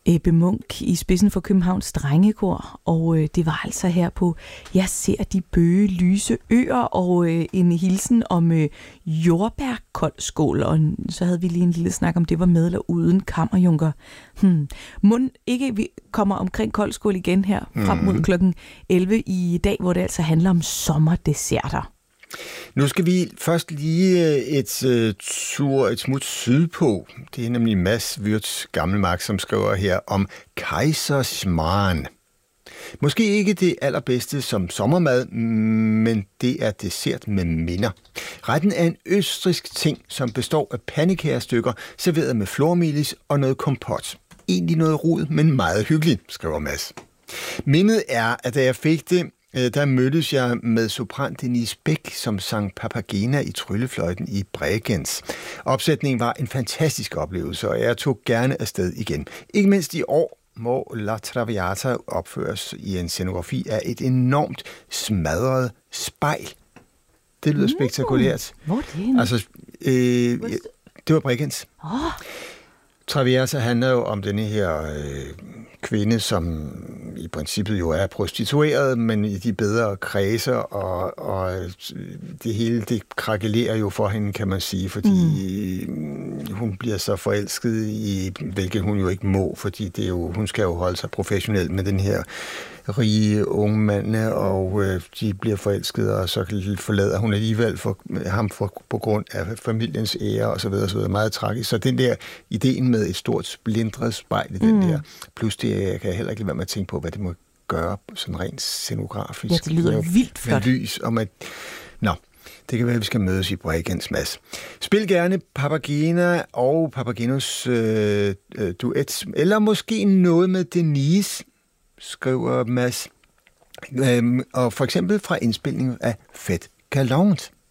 Ebbe Munk i spidsen for Københavns Drengekor, og det var altså her på Jeg ser de bøge lyse øer, og en hilsen om jordbærkoldskål, og så havde vi lige en lille snak om det var med eller uden kammerjunker. Må ikke vi kommer omkring koldskål igen her frem mod klokken 11 i dag, hvor det altså handler om sommerdesserter. Nu skal vi først lige et smut sydpå. Det er nemlig Mads Wirtz Gammelmark, som skriver her om Kaiserschmarrn. Måske ikke det allerbedste som sommermad, men det er dessert med minder. Retten er en østrigsk ting, som består af pandekagestykker serveret med flormelis og noget kompot. Egentlig noget rod, men meget hyggeligt, skriver Mads. Mindet er, at da jeg fik det, der mødtes jeg med sopran Denise Bæk, som sang Papagena i Tryllefløjten i Bregenz. Opsætningen var en fantastisk oplevelse, og jeg tog gerne afsted igen. Ikke mindst i år, hvor La Traviata opføres i en scenografi af et enormt smadret spejl. Det lyder spektakulært. Hvor er det? Altså, det var Bregenz. Traviata handler jo om denne her kvinde, som i princippet jo er prostitueret, men i de bedre kredser, og det hele, det krakelerer jo for hende, kan man sige, fordi hun bliver så forelsket i, hvilket hun jo ikke må, fordi det er jo, hun skal jo holde sig professionelt med den her rige unge mand, og de bliver forelskede, og så forlader hun alligevel ham på grund af familiens ære, og så videre, så videre. Meget tragisk. Så den der ideen med et stort splintret spejl i den der, plus det, jeg kan heller ikke lade være med at tænke på, hvad det må gøre sådan rent scenografisk. Ja, det lyder vildt flot. Med lys og med... Nå, det kan være, at vi skal mødes i Bregenz, Mads. Spil gerne Papagena og Papagenos duet, eller måske noget med Denise, skriver Mads. Og for eksempel fra indspilningen af Fête Galante.